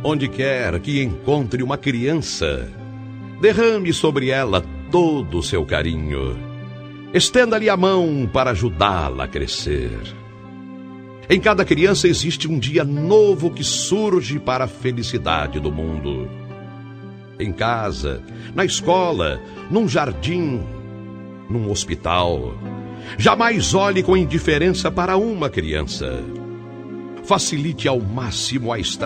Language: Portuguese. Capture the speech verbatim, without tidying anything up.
Onde quer que encontre uma criança, derrame sobre ela todo o seu carinho. Estenda-lhe a mão para ajudá-la a crescer. Em cada criança existe um dia novo que surge para a felicidade do mundo. Em casa, na escola, num jardim, num hospital, jamais olhe com indiferença para uma criança. Facilite ao máximo a estrada